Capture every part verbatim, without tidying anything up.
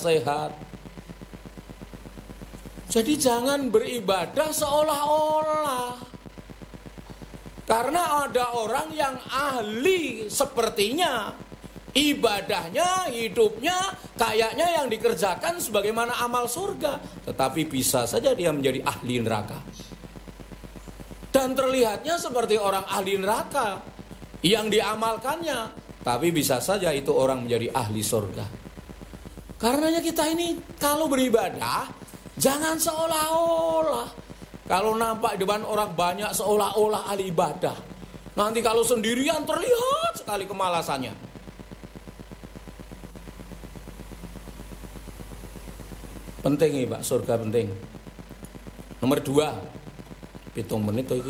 sehat. Jadi jangan beribadah seolah-olah. Karena ada orang yang ahli sepertinya ibadahnya, hidupnya kayaknya yang dikerjakan sebagaimana amal surga, tetapi bisa saja dia menjadi ahli neraka. Dan terlihatnya seperti orang ahli neraka yang diamalkannya, tapi bisa saja itu orang menjadi ahli surga. Karenanya kita ini kalau beribadah jangan seolah-olah. Kalau nampak di depan orang banyak seolah-olah ahli ibadah. Nanti kalau sendirian terlihat sekali kemalasannya. Penting ya Pak, surga penting. Nomor dua, hitung menit tuh ini.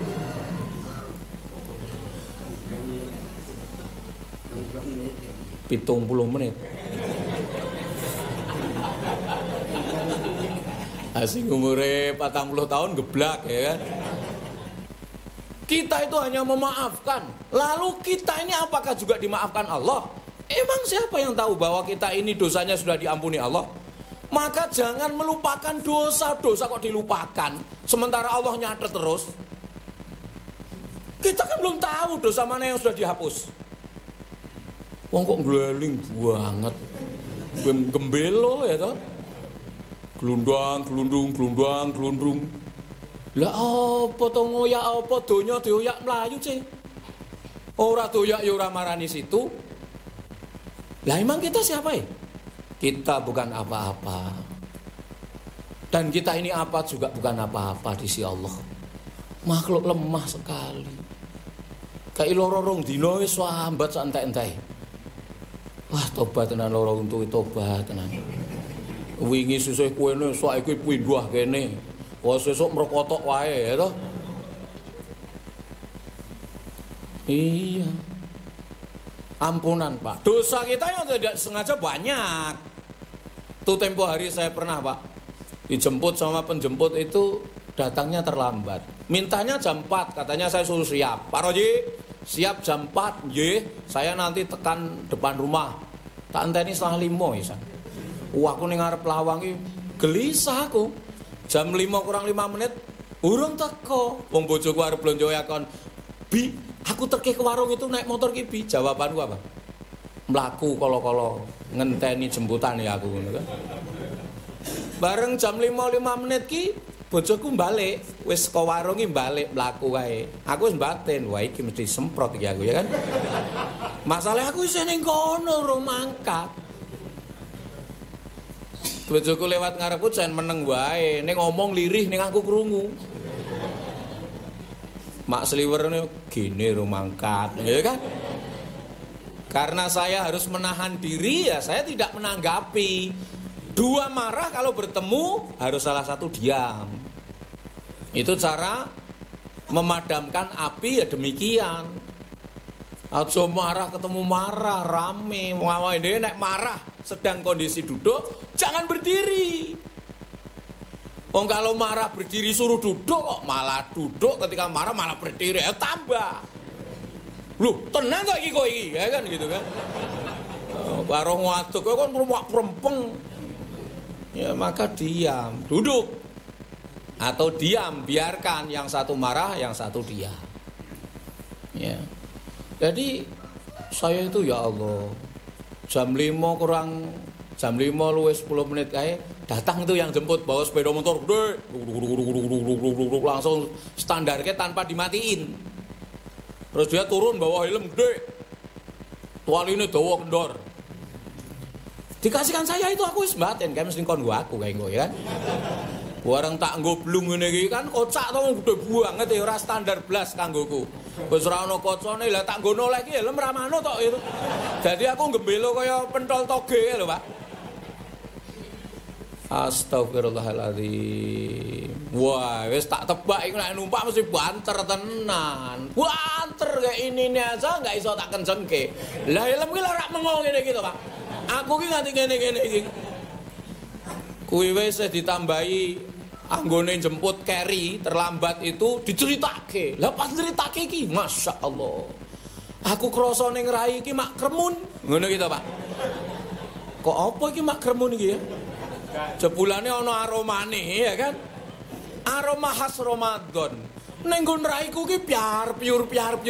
Pitung puluh menit. Asing umurnya patang puluh tahun geblak ya kan. Kita itu hanya memaafkan. Lalu kita ini apakah juga dimaafkan Allah? Emang siapa yang tahu bahwa kita ini dosanya sudah diampuni Allah? Maka jangan melupakan dosa-dosa kok dilupakan. Sementara Allah nyatet terus. Kita kan belum tahu dosa mana yang sudah dihapus. Wong kok ngeleling banget. Gembelo ya toh. Glundang, glundung, glundang, glundung. Lah apa to ngoyak apa donya dioyak mlayu sih? Ora doyak ya ora marani situ. Lah emang kita siapa ya? Kita bukan apa-apa. Dan kita ini apa juga bukan apa-apa di sisi Allah. Makhluk lemah sekali. Kayak lorong dino wis sambat santai-entai. Wah, tobat tenan loro untuk tobat tenan. Wingi sisih kuwene saiki pindah kene. Wah sesuk mrekotok wae ya toh. Iya. Ampunan Pak. Dosa kita yang tidak sengaja banyak. Tuh tempo hari saya pernah Pak dijemput sama penjemput itu datangnya terlambat. Mintanya jam empat, katanya saya suruh siap. Pak Roji, siap jam empat, nggih. Saya nanti tekan depan rumah. Tak enteni setengah lima ya. Wah aku ning ngarep lawang iki gelisah aku. Jam lima kurang lima menit urung teko. Wong bojoku arep blonjo yakon. Bi, aku teke ke warung itu naik motor ki Bi. Jawabanku apa? Mlaku kala-kala ngenteni jemputan ya aku ngono kan. Bareng jam lima lima menit ki bojoku balik, wis ke warung ki balik mlaku wae. Aku wis batin, wah iki mesti semprot iki aku ya kan. Masalah aku isih ning kono urung mangkat. Bojoku lewat ngarepku jan meneng wae, ning ngomong lirih ning aku krungu. Mak sliwerne gene ro mangkat, ya kan? Karena saya harus menahan diri ya saya tidak menanggapi. Dua marah kalau bertemu harus salah satu diam. Itu cara memadamkan api ya demikian. Aja marah ketemu marah rame, wae dhewe nek marah sedang kondisi duduk jangan berdiri. Oh kalau marah berdiri suruh duduk kok malah duduk, ketika marah malah berdiri ya tambah. Loh, tenang kok iki kok iki, ya kan gitu kan. Warung waduk kok kan rumak prempeng. Ya maka diam, duduk. Atau diam, biarkan yang satu marah, yang satu diam. Ya. Jadi saya itu ya Allah, jam lima kurang jam lima luwes sepuluh menit kae datang itu yang jemput bawa sepeda motor gede langsung standarnya tanpa dimatiin. Terus dia turun bawa helm gede, tualine dawa kendor. Dikasihkan saya itu aku wis batin kae mesti kon nggo aku kae nggo ya kan. Bareng tak nggo blung ngene iki kan kocak to gede banget ya ora standar blas kanggoku. Wis ora ana kocone lah tak nggono lek iki helm ra manut tok itu. Jadi aku gembelo kaya pentol toge lho, Pak. Astagfirullahaladzim. Wah, wis tak tebak iku nek numpak mesti banter tenan. Banter kayak ini nih aja enggak iso tak kencengke. Lah helm ki ora mengo ngene iki to, Pak. Aku ki nganti ngene-ngene iki. Kuwi wis ditambahi anggone jemput carry terlambat itu diceritake. Lah pas ceritake iki, Masya Allah. Aku krasa ning rai iki mak kremun. Ngono gitu, Pak. Kok apa iki mak kremun iki ya? Jebulane ana aromane ya kan? Aroma khas Ramadan. Ning nggon raiku ki piar piur piar piur